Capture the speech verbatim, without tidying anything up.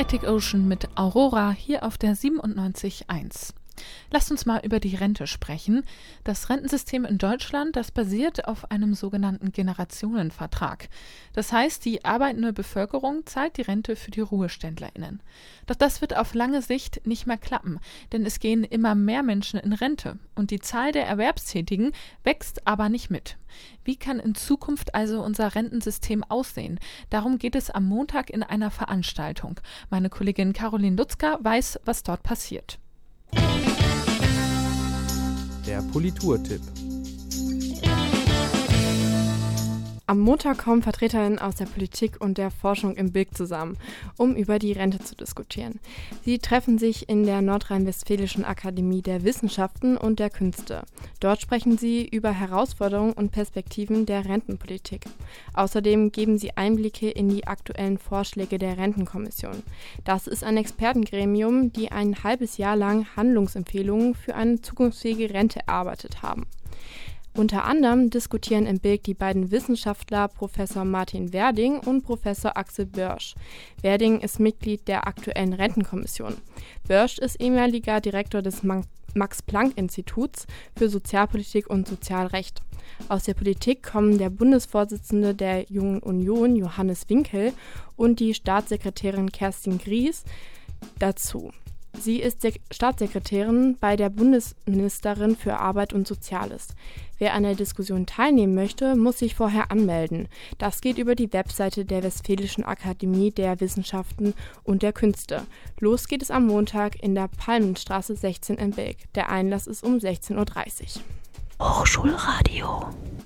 Attic Ocean mit Aurora hier auf der siebenundneunzig Komma eins. Lasst uns mal über die Rente sprechen. Das Rentensystem in Deutschland, das basiert auf einem sogenannten Generationenvertrag. Das heißt, die arbeitende Bevölkerung zahlt die Rente für die RuheständlerInnen. Doch das wird auf lange Sicht nicht mehr klappen, denn es gehen immer mehr Menschen in Rente und die Zahl der Erwerbstätigen wächst aber nicht mit. Wie kann in Zukunft also unser Rentensystem aussehen? Darum geht es am Montag in einer Veranstaltung. Meine Kollegin Caroline Lutzka weiß, was dort passiert. Der Politurtipp. Am Montag kommen VertreterInnen aus der Politik und der Forschung im B I K zusammen, um über die Rente zu diskutieren. Sie treffen sich in der Nordrhein-Westfälischen Akademie der Wissenschaften und der Künste. Dort sprechen sie über Herausforderungen und Perspektiven der Rentenpolitik. Außerdem geben sie Einblicke in die aktuellen Vorschläge der Rentenkommission. Das ist ein Expertengremium, die ein halbes Jahr lang Handlungsempfehlungen für eine zukunftsfähige Rente erarbeitet haben. Unter anderem diskutieren im B I K die beiden Wissenschaftler Professor Martin Werding und Professor Axel Börsch. Werding ist Mitglied der aktuellen Rentenkommission. Börsch ist ehemaliger Direktor des Max-Planck-Instituts für Sozialpolitik und Sozialrecht. Aus der Politik kommen der Bundesvorsitzende der Jungen Union, Johannes Winkel, und die Staatssekretärin Kerstin Gries dazu. Sie ist Sek- Staatssekretärin bei der Bundesministerin für Arbeit und Soziales. Wer an der Diskussion teilnehmen möchte, muss sich vorher anmelden. Das geht über die Webseite der Westfälischen Akademie der Wissenschaften und der Künste. Los geht es am Montag in der Palmenstraße sechzehn in Bilk. Der Einlass ist um sechzehn Uhr dreißig. Hochschulradio.